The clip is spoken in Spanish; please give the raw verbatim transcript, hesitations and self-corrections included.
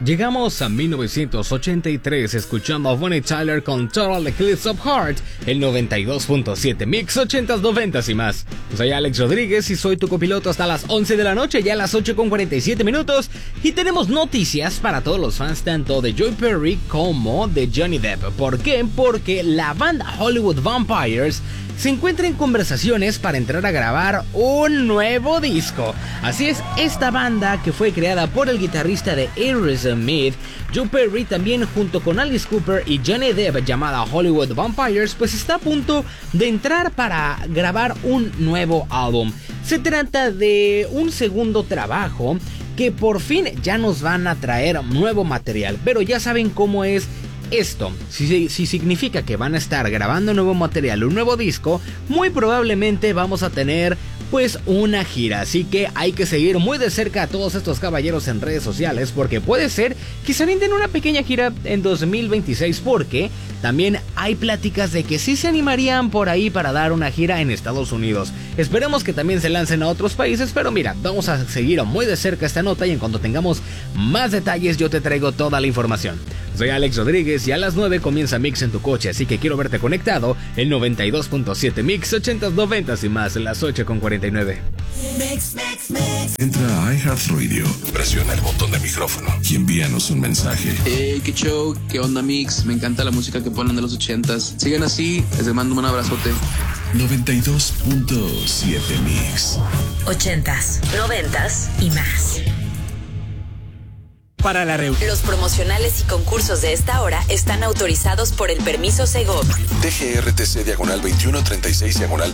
Llegamos a mil novecientos ochenta y tres escuchando a Bonnie Tyler con Total Eclipse of Heart, el noventa y dos punto siete Mix ochentas, noventas y más. Soy Alex Rodríguez y soy tu copiloto hasta las once de la noche, ya a las ocho con cuarenta y siete minutos. Y tenemos noticias para todos los fans tanto de Joe Perry como de Johnny Depp. ¿Por qué? Porque la banda Hollywood Vampires se encuentra en conversaciones para entrar a grabar un nuevo disco. Así es, esta banda que fue creada por el guitarrista de Aerosmith, Joe Perry, también junto con Alice Cooper y Johnny Depp, llamada Hollywood Vampires, pues está a punto de entrar para grabar un nuevo álbum. Se trata de un segundo trabajo que por fin ya nos van a traer nuevo material, pero ya saben cómo es esto. Si, si significa que van a estar grabando nuevo material, un nuevo disco, muy probablemente vamos a tener pues una gira, así que hay que seguir muy de cerca a todos estos caballeros en redes sociales, porque puede ser que se avienten una pequeña gira en dos mil veintiséis, porque también hay pláticas de que sí se animarían por ahí para dar una gira en Estados Unidos. Esperemos que también se lancen a otros países, pero mira, vamos a seguir muy de cerca esta nota y en cuanto tengamos más detalles yo te traigo toda la información. Soy Alex Rodríguez y a las nueve comienza Mix en tu coche, así que quiero verte conectado el noventa y dos punto siete Mix ochentas, noventas y más, las ocho con cuarenta y nueve. Mix, mix, mix. Entra a iHeartRadio, presiona el botón de micrófono y envíanos un mensaje. Hey, qué show, qué onda Mix, me encanta la música que ponen de los ochentas. Sigan así, les mando un abrazote. noventa y dos punto siete Mix. Ochentas, noventas y más. Para la reunión. Los promocionales y concursos de esta hora están autorizados por el permiso Segov. T G R T C diagonal veintiuno treinta y seis diagonal